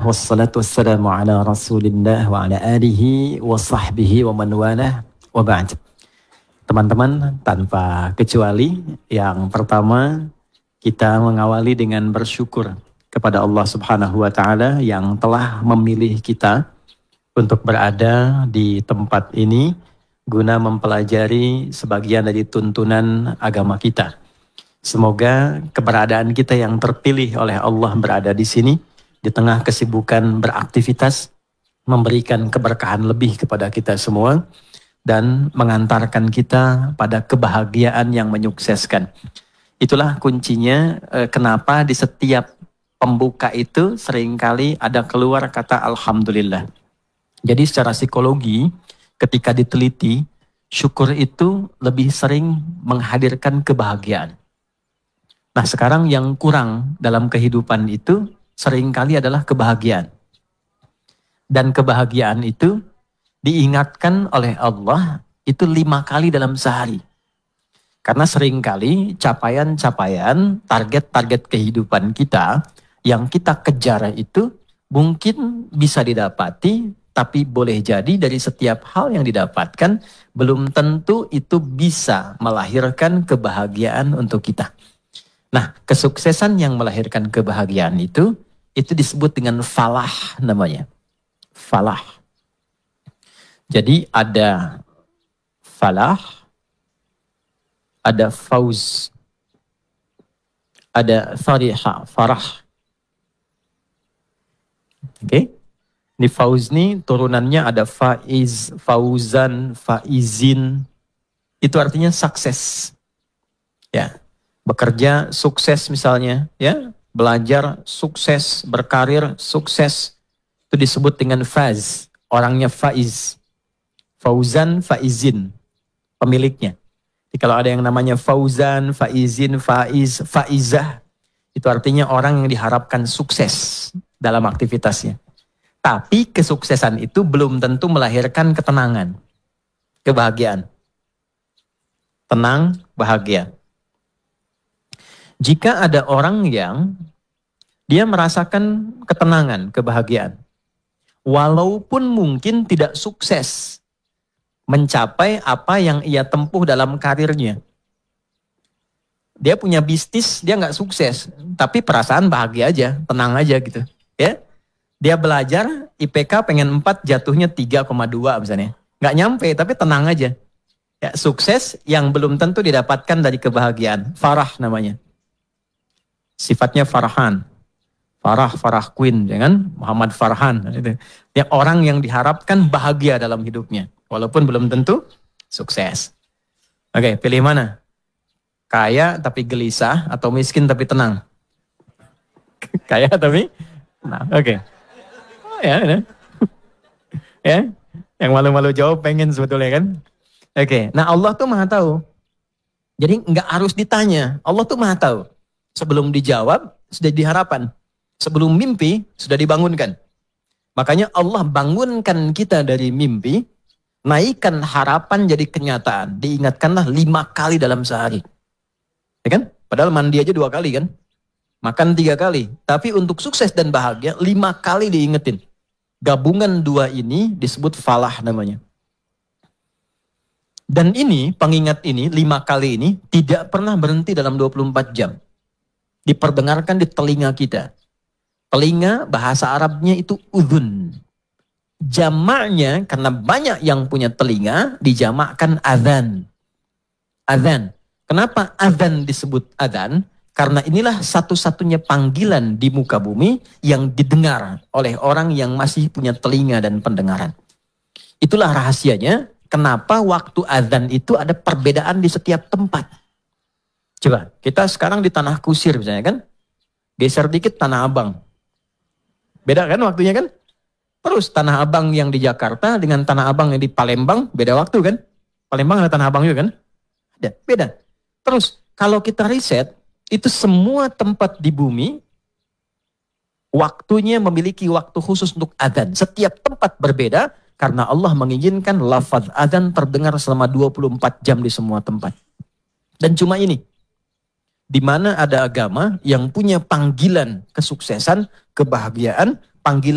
wassalatu wassalamu ala rasulillah wa ala alihi wa sahbihi wa man walah wa ba'd. Teman-teman, tanpa kecuali yang pertama kita mengawali dengan bersyukur kepada Allah Subhanahu wa taala yang telah memilih kita untuk berada di tempat ini guna mempelajari sebagian dari tuntunan agama kita. Semoga keberadaan kita yang terpilih oleh Allah berada di sini di tengah kesibukan beraktivitas memberikan keberkahan lebih kepada kita semua dan mengantarkan kita pada kebahagiaan yang menyukseskan. Itulah kuncinya kenapa di setiap pembuka itu seringkali ada keluar kata Alhamdulillah. Jadi secara psikologi ketika diteliti, syukur itu lebih sering menghadirkan kebahagiaan. Nah sekarang yang kurang dalam kehidupan itu seringkali adalah kebahagiaan. Dan kebahagiaan itu diingatkan oleh Allah itu 5 kali dalam sehari. Karena seringkali capaian-capaian, target-target kehidupan kita yang kita kejar itu mungkin bisa didapati, tapi boleh jadi dari setiap hal yang didapatkan belum tentu itu bisa melahirkan kebahagiaan untuk kita. Nah, kesuksesan yang melahirkan kebahagiaan itu disebut dengan falah namanya. Falah. Jadi ada falah, ada fauz, ada fariha, farah. Oke. Ini fauz nih turunannya ada faiz, fauzan, faizin. Itu artinya sukses. Ya. Bekerja sukses misalnya, ya, belajar sukses, berkarir sukses, itu disebut dengan faz, orangnya faiz, fauzan, faizin, pemiliknya. Jadi kalau ada yang namanya fauzan, faizin, faiz, faizah, itu artinya orang yang diharapkan sukses dalam aktivitasnya. Tapi kesuksesan itu belum tentu melahirkan ketenangan, kebahagiaan. Tenang, bahagia. Jika ada orang yang dia merasakan ketenangan, kebahagiaan, walaupun mungkin tidak sukses mencapai apa yang ia tempuh dalam karirnya. Dia punya bisnis, dia nggak sukses, tapi perasaan bahagia aja, tenang aja gitu. Ya, dia belajar IPK pengen 4, jatuhnya 3,2 misalnya, nggak nyampe, tapi tenang aja. Ya, sukses yang belum tentu didapatkan dari kebahagiaan, farah namanya. Sifatnya Farhan, Farah Queen, jangan Muhammad Farhan. Yang orang yang diharapkan bahagia dalam hidupnya, walaupun belum tentu sukses. Oke, pilih mana? Kaya tapi gelisah atau miskin tapi tenang? Kaya tapi tenang. Oke. Oh, ya, ya. Yang malu-malu jawab pengen sebetulnya kan? Oke. Nah Allah tuh maha tahu. Jadi nggak harus ditanya. Allah tuh maha tahu. Sebelum dijawab, sudah diharapan. Sebelum mimpi, sudah dibangunkan. Makanya Allah bangunkan kita dari mimpi, naikkan harapan jadi kenyataan. Diingatkanlah 5 kali dalam sehari. Ya kan? Padahal mandi aja 2 kali kan? Makan 3 kali. Tapi untuk sukses dan bahagia, 5 kali diingetin. Gabungan 2 ini disebut falah namanya. Dan ini, pengingat ini, 5 kali ini, tidak pernah berhenti dalam 24 jam. Diperdengarkan di telinga kita. Telinga bahasa Arabnya itu udhun. Jamaknya karena banyak yang punya telinga dijamakkan adzan. Adzan. Kenapa adzan disebut adzan? Karena inilah satu-satunya panggilan di muka bumi yang didengar oleh orang yang masih punya telinga dan pendengaran. Itulah rahasianya kenapa waktu adzan itu ada perbedaan di setiap tempat. Coba, kita sekarang di Tanah Kusir misalnya kan, geser dikit Tanah Abang. Beda kan waktunya kan? Terus Tanah Abang yang di Jakarta dengan Tanah Abang yang di Palembang, beda waktu kan? Palembang ada Tanah Abang juga kan? Ada, beda. Terus, kalau kita riset, itu semua tempat di bumi, waktunya memiliki waktu khusus untuk adzan. Setiap tempat berbeda, karena Allah menginginkan lafaz adzan terdengar selama 24 jam di semua tempat. Dan cuma ini. Di mana ada agama yang punya panggilan kesuksesan, kebahagiaan, panggilan